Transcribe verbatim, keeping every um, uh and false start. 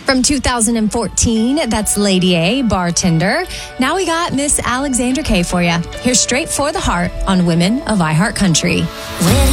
From two thousand fourteen, that's Lady A, Bartender. Now we got Miss Alexandra K for you. Here's Straight for the Heart on Women of iHeart Country. When